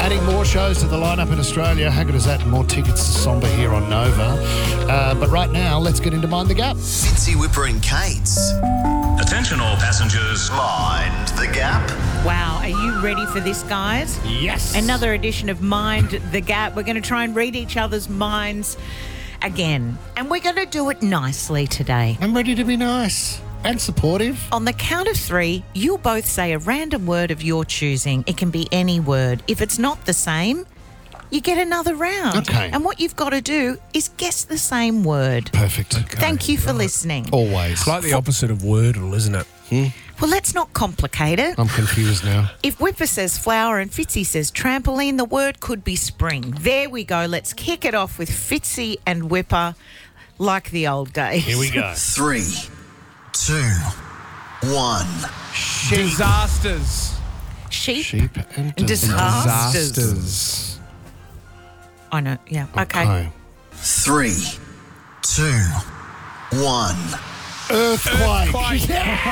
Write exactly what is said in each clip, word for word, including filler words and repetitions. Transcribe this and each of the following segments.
Adding more shows to the lineup in Australia. How good is that? More tickets to Somber here on Nova. Uh, but right now, let's get into Mind the Gap. Fitzy, Whipper and Kate's. Attention all passengers. Mind the Gap. Wow, are you ready for this, guys? Yes. Another edition of Mind the Gap. We're going to try and read each other's minds again. And we're going to do it nicely today. I'm ready to be nice and supportive. On the count of three, you'll both say a random word of your choosing. It can be any word. If it's not the same, you get another round. Okay. And what you've got to do is guess the same word. Perfect. Thank you for listening. Always. It's like the opposite of Wordle, isn't it? Well, let's not complicate it. I'm confused now. If Whipper says flower and Fitzy says trampoline, the word could be spring. There we go. Let's kick it off with Fitzy and Whipper like the old days. Here we go. Three, two, one. Disasters. Sheep, Sheep and and disasters. disasters. Disasters. I know, yeah. Okay. Okay. Three, two, one. Earthquake. Earthquake.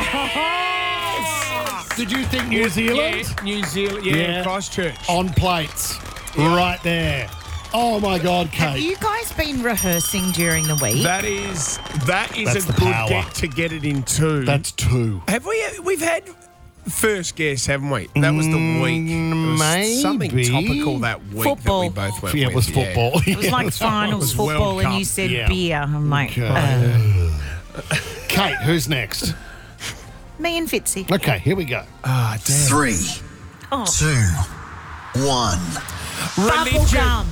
Yes! Did you think New Zealand? Yeah, New Zealand. Yeah, Yeah. Christchurch. On plates. Right there. Oh, my God, Have Kate. you guys been rehearsing during the week? That is that is That's a the good power. get to get it in two. That's two. Have we? We've had first guess, haven't we? That was the week. It was something maybe. topical that week Football. that we both went Yeah, it with. was football. It was like finals was World football and Cup. you said Yeah. beer. I'm like, Okay. uh, Kate, who's next? me and Fitzy. Okay, here we go. Ah, damn. Three, Oh, two, one. bubble Religion. gum.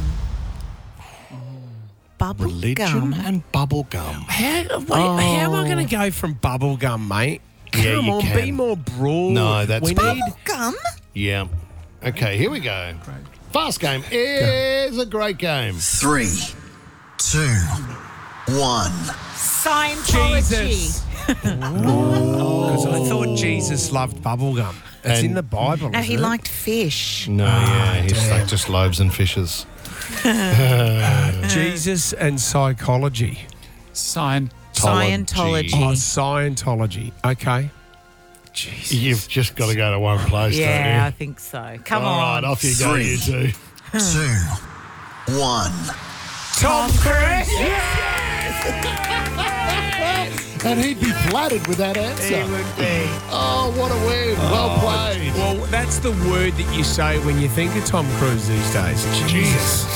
Bubble Religion gum. and bubble gum. How, wait, how am I going to go from bubblegum, mate? Yeah, Come you on, can. be more broad. No, that's we bad. need. Bubble gum? Yeah. Okay, here we go. Fast game is a great game. Three, two, one. Scientology. Jesus. Because I thought Jesus loved bubblegum. It's And- in the Bible. No, isn't he it? liked fish. No, yeah, he's damn. like just loaves and fishes. Jesus and psychology. Sign. Scientology. Oh, Scientology. Okay. Jesus. You've just got to go to one place, Yeah, I don't you? think so. Come All on. right, off you go, Three. you two. Two, one. Tom Cruise. And he'd be flattered with that answer. He would be. Oh, what a win. Well played. Well, that's the word that you say when you think of Tom Cruise these days. Jesus.